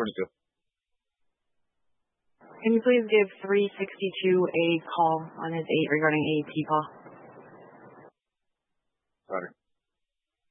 22. Can you please give 362 a call on his 8 regarding AEP call? Sorry.